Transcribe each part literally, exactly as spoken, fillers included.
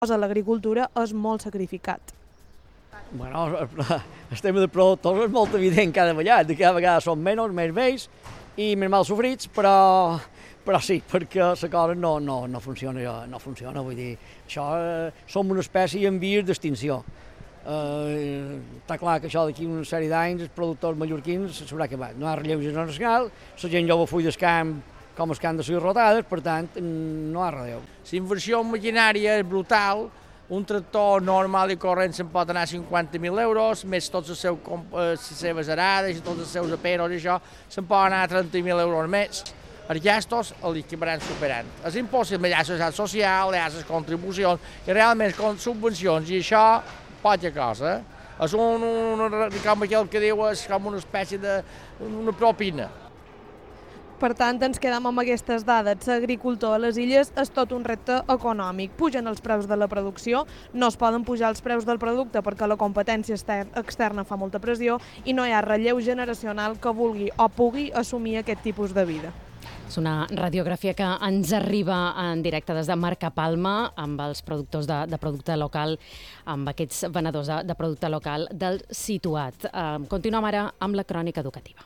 l'agricultura és molt sacrificat. Bueno, el tema de productors és molt evident cada vegada, de cada vegada són menys, més vells i més mal sofrits, però, però sí, perquè la cosa no, no, no, funciona, no funciona, vull dir, això eh, som una espècie en vies d'extinció. Eh, està clar que això d'aquí una sèrie d'anys els productors mallorquins s'haurà acabat, no hi ha relleu generacional, la gent jove full del camp com els que han de ser rotades, per tant, no hi ha relleu. La inversió en maquinària és brutal. Un tractor normal i corrent se'n pot anar a cinquanta mil euros, més tots els seus, les seves arades i tots els seus aperos i això, se'n pot anar a trenta mil euros més. Aquests els acabaran superant. És impossible, hi ha la seguretat social, hi ha les contribucions, i realment con subvencions i això, poca cosa. És un, un, com aquell que diu, és com una espècie de una propina. Per tant, ens quedem amb aquestes dades. L'agricultor a les illes és tot un repte econòmic. Pugen els preus de la producció, no es poden pujar els preus del producte perquè la competència externa fa molta pressió i no hi ha relleu generacional que vulgui o pugui assumir aquest tipus de vida. És una radiografia que ens arriba en directe des de Marcapalma amb els productors de, de producte local, amb aquests venedors de, de producte local del Situat. Eh, continuem ara amb la crònica educativa.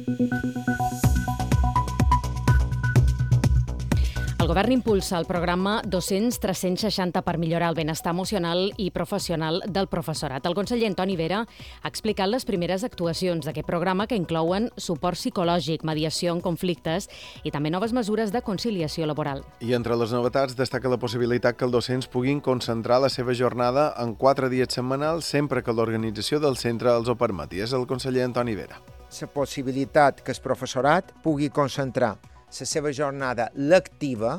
El govern impulsa el programa dos-cents tres-cents seixanta per millorar el benestar emocional i professional del professorat. El conseller Antoni Vera ha explicat les primeres actuacions d'aquest programa que inclouen suport psicològic, mediació en conflictes i també noves mesures de conciliació laboral. I entre les novetats destaca la possibilitat que els docents puguin concentrar la seva jornada en quatre dies setmanals sempre que l'organització del centre els ho permeti. És el conseller Antoni Vera. La possibilitat que el professorat pugui concentrar la seva jornada lectiva,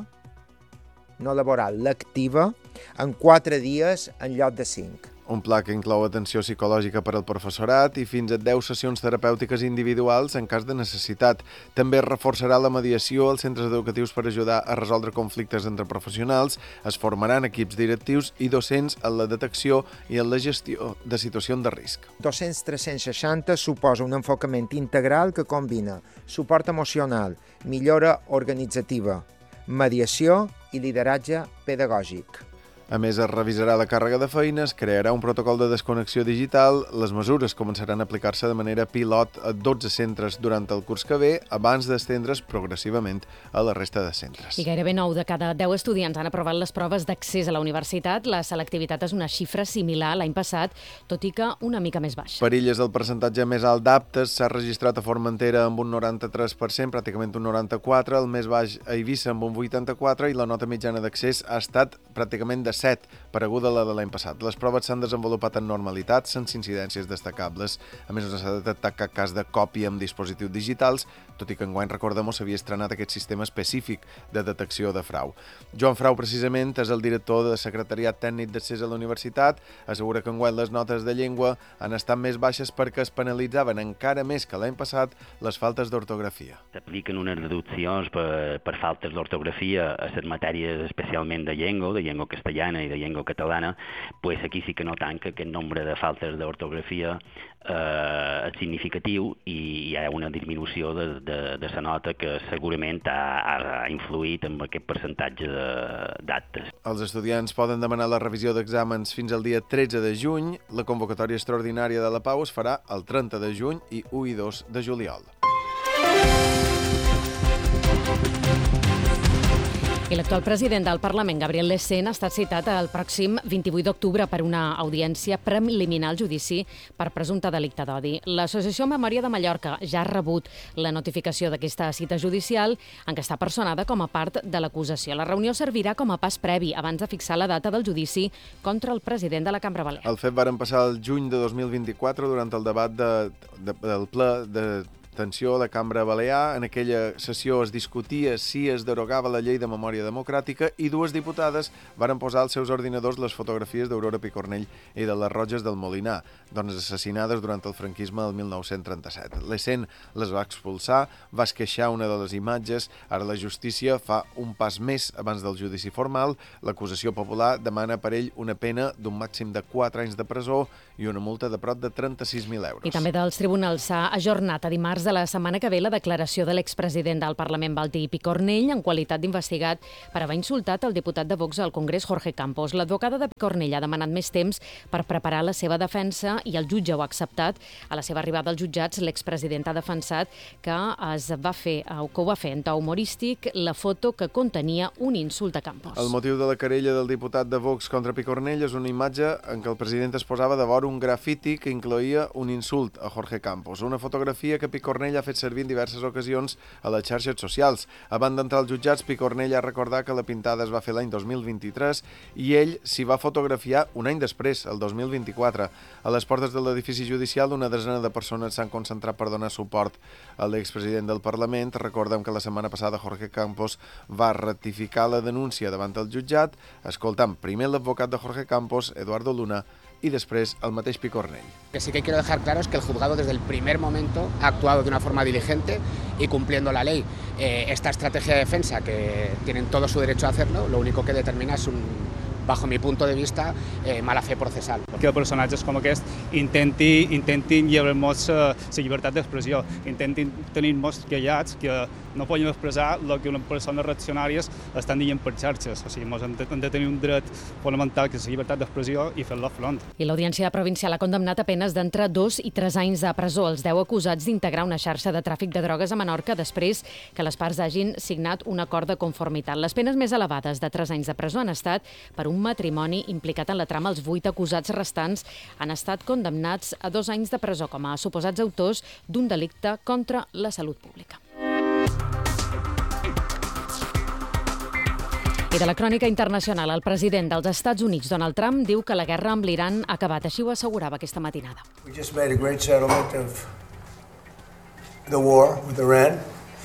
no laboral, lectiva, en quatre dies en lloc de cinc. Un pla que inclou atenció psicològica per al professorat i fins a deu sessions terapèutiques individuals en cas de necessitat. També es reforçarà la mediació als centres educatius per ajudar a resoldre conflictes entre professionals, es formaran equips directius i docents en la detecció i en la gestió de situacions de risc. dos-cents tres-cents seixanta suposa un enfocament integral que combina suport emocional, millora organitzativa, mediació i lideratge pedagògic. A més, es revisarà la càrrega de feines, crearà un protocol de desconnexió digital, les mesures començaran a aplicar-se de manera pilot a dotze centres durant el curs que ve, abans d'estendre's progressivament a la resta de centres. I gairebé nou de cada deu estudiants han aprovat les proves d'accés a la universitat. La selectivitat és una xifra similar a l'any passat, tot i que una mica més baixa. Per Illes, el percentatge més alt d'aptes s'ha registrat a Formentera amb un noranta-tres per cent, pràcticament un noranta-quatre per cent, el més baix a Eivissa amb un vuitanta-quatre per cent i la nota mitjana d'accés ha estat pràcticament de set, pareguda a la de l'any passat. Les proves s'han desenvolupat en normalitat, sense incidències destacables. A més, no s'ha detectat cap cas de còpia amb dispositius digitals, tot i que enguany, recordem, s'havia estrenat aquest sistema específic de detecció de frau. Joan Frau, precisament, és el director de Secretariat Tècnic d'Accés a la Universitat, assegura que enguany les notes de llengua han estat més baixes perquè es penalitzaven encara més que l'any passat les faltes d'ortografia. S'apliquen unes reduccions per, per faltes d'ortografia a les matèries especialment de llengua, de llengua castellana i de llengua catalana, pues aquí sí que notem que aquest nombre de faltes d'ortografia eh, és significatiu i hi ha una disminució de, de, de la nota que segurament ha, ha influït en aquest percentatge d'actes. Els estudiants poden demanar la revisió d'exàmens fins al dia tretze de juny. La convocatòria extraordinària de la Pau es farà el trenta de juny i u i dos de juliol. I l'actual president del Parlament, Gabriel Lecén, ha estat citat el pròxim vint-i-vuit d'octubre per una audiència preliminar al judici per presumpte delicte d'odi. L'Associació Memòria de Mallorca ja ha rebut la notificació d'aquesta cita judicial en què està personada com a part de l'acusació. La reunió servirà com a pas previ abans de fixar la data del judici contra el president de la Cambra Balear. El fet varen passar el juny de dos mil vint-i-quatre durant el debat de, de, del ple de Atenció a la Cambra Balear. En aquella sessió es discutia si es derogava la llei de memòria democràtica i dues diputades varen posar als seus ordinadors les fotografies d'Aurora Picornell i de les Roges del Molinar, dones assassinades durant el franquisme del mil nou-cents trenta-set. Lecén les va expulsar, va esqueixar una de les imatges. Ara la justícia fa un pas més abans del judici formal. L'acusació popular demana per ell una pena d'un màxim de quatre anys de presó i una multa de prop de trenta-sis mil euros. I també dels tribunals s'ha ajornat a dimarts de la setmana que ve la declaració de l'expresident del Parlament Valtí Picornell en qualitat d'investigat per haver insultat el diputat de Vox al Congrés Jorge Campos. L'advocada de Picornell ha demanat més temps per preparar la seva defensa i el jutge ho ha acceptat. A la seva arribada als jutjats, l'expresident ha defensat que es va fer, que ho va fer en to humorístic la foto que contenia un insult a Campos. El motiu de la querella del diputat de Vox contra Picornell és una imatge en què el president es posava de vora un grafiti que incloïa un insult a Jorge Campos, una fotografia que Picornell ha fet servir en diverses ocasions a les xarxes socials. Abans d'entrar als jutjats, Picornell ha recordat que la pintada es va fer l'any dos mil vint-i-tres i ell s'hi va fotografiar un any després, el dos mil vint-i-quatre. A les portes de l'edifici judicial, una desena de persones s'han concentrat per donar suport a l'expresident del Parlament. Recordem que la setmana passada Jorge Campos va ratificar la denúncia davant el jutjat, escoltant primer l'advocat de Jorge Campos, Eduardo Luna, y después al mateix Picornell. Que sí que quiero dejar claro es que el juzgado desde el primer momento ha actuado de una forma diligente y cumpliendo la ley. Eh, esta estrategia de defensa, que tienen todo su derecho a hacerlo, lo único que determina es un, bajo mi punto de vista, eh, mala fe processal. Que personatges com aquest intenti, intentin lliurar-nos la llibertat d'expressió, intentin tenir-nos callats, que no poden expressar el que unes persones reaccionàries estan dient per xarxes. O sigui, hem de, hem de tenir un dret fonamental, que és la llibertat d'expressió, i fer-la front. I l'Audiència Provincial ha condemnat a penes d'entre dos i tres anys de presó els deu acusats d'integrar una xarxa de tràfic de drogues a Menorca després que les parts hagin signat un acord de conformitat. Les penes més elevades de tres anys de presó han estat per un matrimoni implicat en la trama. Els vuit acusats restants han estat condemnats a dos anys de presó com a suposats autors d'un delicte contra la salut pública. I de la crònica internacional, el president dels Estats Units, Donald Trump, diu que la guerra amb l'Iran ha acabat. Així ho assegurava aquesta matinada. We just made a great settlement of the war with Iran,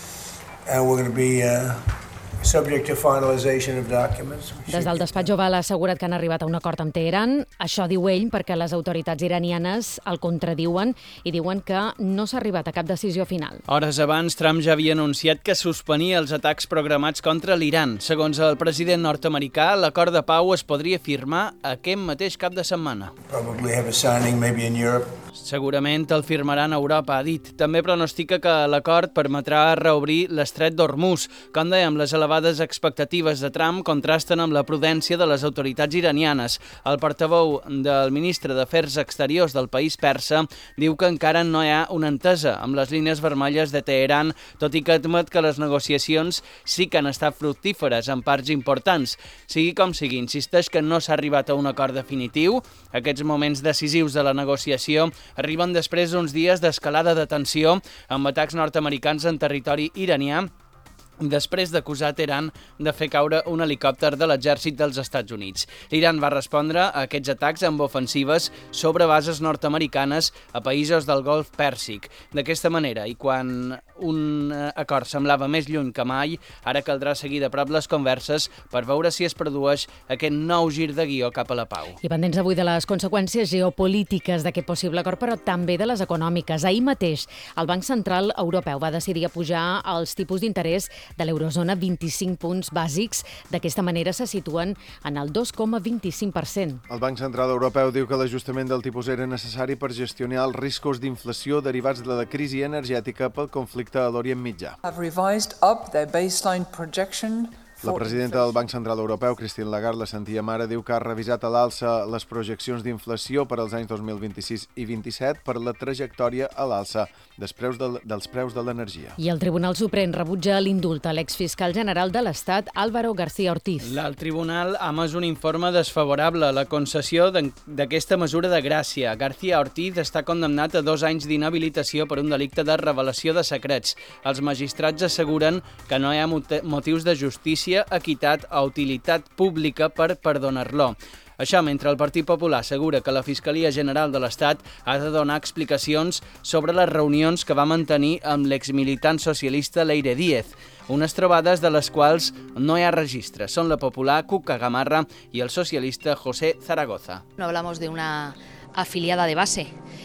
and we're going to be uh, subject to finalization of documents. Des del despatx Oval ha assegurat que han arribat a un acord amb Teheran. Això diu ell perquè les autoritats iranianes el contradiuen i diuen que no s'ha arribat a cap decisió final. Hores abans, Trump ja havia anunciat que suspenia els atacs programats contra l'Iran. Segons el president nord-americà, l'acord de pau es podria firmar aquest mateix cap de setmana. Probably have a signing maybe in Europe. Segurament el firmaran a Europa, ha dit. També pronostica que l'acord permetrà reobrir l'estret d'Hormuz. Com dèiem, les elevades expectatives de Trump contrasten amb la prudència de les autoritats iranianes. El portaveu del ministre d'Afers Exteriors del país persa diu que encara no hi ha una entesa amb les línies vermelles de Teheran, tot i que admet que les negociacions sí que han estat fructíferes en parts importants. Sigui com sigui, insisteix que no s'ha arribat a un acord definitiu. Aquests moments decisius de la negociació arriben després d'uns dies d'escalada de tensió amb atacs nord-americans en territori iranià, després d'acusar Teheran de fer caure un helicòpter de l'exèrcit dels Estats Units. L'Iran va respondre a aquests atacs amb ofensives sobre bases nord-americanes a països del Golf Pèrsic. D'aquesta manera, i quan un acord semblava més lluny que mai, ara caldrà seguir de prop les converses per veure si es produeix aquest nou gir de guió cap a la pau. I pendents avui de les conseqüències geopolítiques d'aquest possible acord, però també de les econòmiques. Ahir mateix, el Banc Central Europeu va decidir pujar els tipus d'interès de l'eurozona vint-i-cinc punts bàsics. D'aquesta manera se situen en el dos coma vint-i-cinc per cent. El Banc Central Europeu diu que l'ajustament del tipus era necessari per gestionar els riscos d'inflació derivats de la crisi energètica pel conflicte a l'Orient Mitjà. Have revised up their baseline projection. La presidenta del Banc Central Europeu, Christine Lagarde, la sentia mare, diu que ha revisat a l'alça les projeccions d'inflació per als anys dos mil vint-i-sis i vint-i-set per la trajectòria a l'alça dels preus de, dels preus de l'energia. I el Tribunal Suprem rebutja l'indult a l'exfiscal general de l'Estat, Álvaro García Ortiz. El tribunal ha emès un informe desfavorable a la concessió d'aquesta mesura de gràcia. García Ortiz està condemnat a dos anys d'inhabilitació per un delicte de revelació de secrets. Els magistrats asseguren que no hi ha motius de justícia, equitat o utilitat pública per perdonar-lo. Això mentre el Partit Popular assegura que la Fiscalia General de l'Estat ha de donar explicacions sobre les reunions que va mantenir amb l'exmilitant socialista Leire Díez, unes trobades de les quals no hi ha registre. Són la popular Cuca Gamarra i el socialista José Zaragoza. No hablamos de una afiliada de base.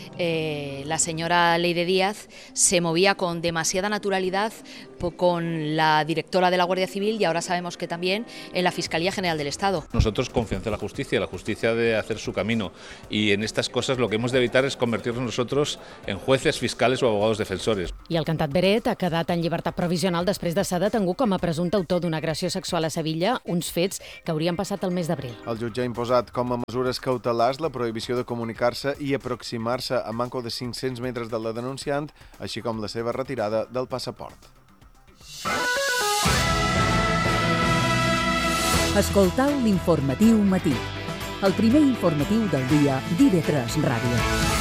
Eh, la señora Leire Díaz se movía con demasiada naturalidad con la directora de la Guardia Civil y ahora sabemos que también en la Fiscalía General del Estado. Nosotros confiamos en la justicia, la justicia de hacer su camino, y en estas cosas lo que hemos de evitar es convertirnos nosotros en jueces, fiscales o abogados defensores. I el cantat Beret ha quedat en llibertat provisional després de ser detengut com a presumpte autor d'una agressió sexual a Sevilla, uns fets que haurien passat el mes d'abril. El jutge ha imposat com a mesures cautelars la prohibició de comunicar-se i aproximar-se a manco de cinc-cents metres de la denunciant, així com la seva retirada del passaport. Escoltau l'informatiu matí, el primer informatiu del dia d'I V tres Ràdio.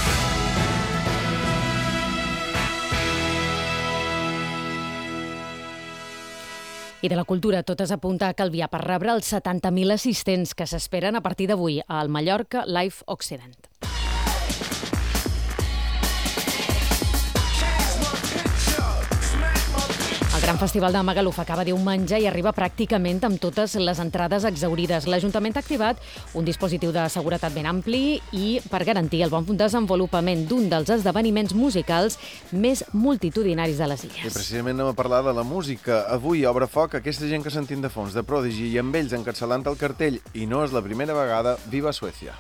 I de la cultura, tot es apunta a Calvià per rebre els setanta mil assistents que s'esperen a partir d'avui al Mallorca Live Occident. El gran festival de Magaluf acaba diumenge i arriba pràcticament amb totes les entrades exaurides. L'Ajuntament ha activat un dispositiu de seguretat ben ampli i per garantir el bon desenvolupament d'un dels esdeveniments musicals més multitudinaris de les Illes. I precisament anem a parlar de la música. Avui obre foc aquesta gent que sentim de fons, de Prodigy, i amb ells encapçalant el cartell, i no és la primera vegada, Viva Suècia.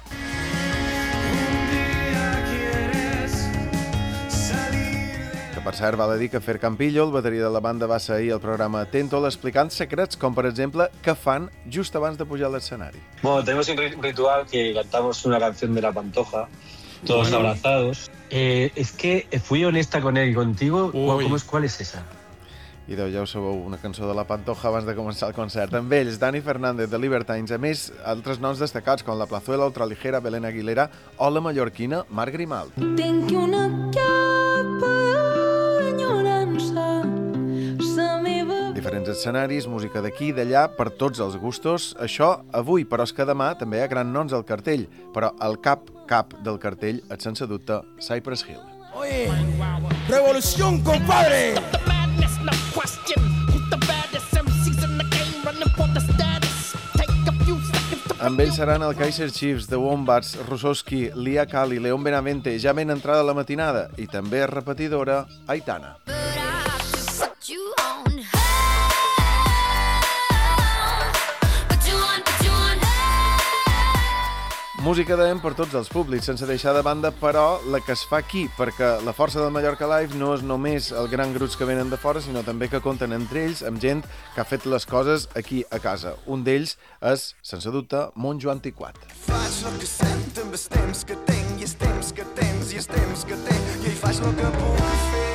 Per cert, val a dir que Fer Campillo, el bateria de la banda, va ser ahir al programa Tentol explicant secrets com, per exemple, què fan just abans de pujar a l'escenari. Bueno, tenemos un ritual que cantamos una canción de La Pantoja, todos bueno. abrazados. Eh, es que fui honesta con él y contigo. ¿Cómo es, ¿Cuál es esa? I deu, ja ho sabeu, una cançó de La Pantoja abans de començar el concert. Amb ells, Dani Fernández, de Libertines, a més, altres noms destacats com la Plazuela Ultraligera, Belén Aguilera o la mallorquina Mar Grimalt. Tinc una capa diferents escenaris, música d'aquí i d'allà, per tots els gustos. Això avui, però és que demà també hi ha grans noms al cartell, però el cap cap del cartell és, sense dubte, Cypress Hill. Oye, revolución, compadre! Amb ells seran el Kaiser Chiefs, The Wombats, Russowski, Lia Kali, León Benavente, ja ben entrada a la matinada, i també repetidora, Aitana. Música dèiem per tots els públics, sense deixar de banda, però, la que es fa aquí, perquè la força del Mallorca Live no és només el gran grups que venen de fora, sinó també que compten entre ells amb gent que ha fet les coses aquí a casa. Un d'ells és, sense dubte, Monjo Antiquat. Faig el que sent amb els temps que tinc i els temps que tens i els temps que tinc i faig el que puc fer.